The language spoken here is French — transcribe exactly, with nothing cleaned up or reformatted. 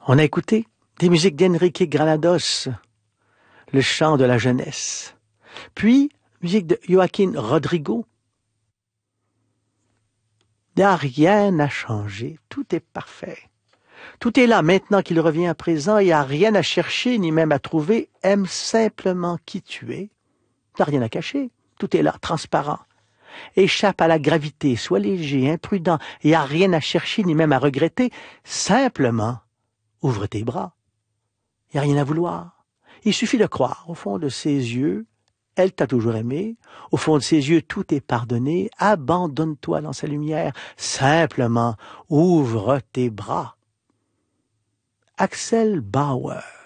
On a écouté des musiques d'Enrique Granados, le chant de la jeunesse. Puis, musique de Joaquín Rodrigo. Il n'y a rien à changer, tout est parfait. Tout est là maintenant qu'il revient à présent, il n'y a rien à chercher ni même à trouver, aime simplement qui tu es. Tu n'as rien à cacher, tout est là, transparent. Échappe à la gravité, sois léger, imprudent, il n'y a rien à chercher ni même à regretter, simplement ouvre tes bras. Il n'y a rien à vouloir. Il suffit de croire, au fond de ses yeux, elle t'a toujours aimé, au fond de ses yeux, tout est pardonné, abandonne-toi dans sa lumière, simplement ouvre tes bras. Axel Bauer